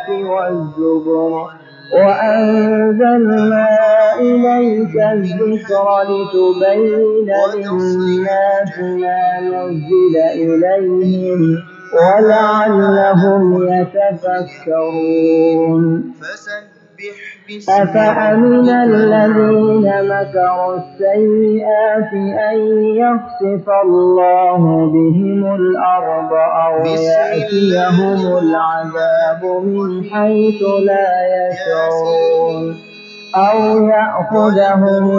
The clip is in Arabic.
والزبر وأنزلنا إليك الذكر لتبين للناس ما نزل إليهم ولعلهم يتفكرون أفأمن الذين مكروا السيئات أن يخسف الله بهم الأرض أو يأتيهم العذاب من حيث لا يشعرون أو يأخذهم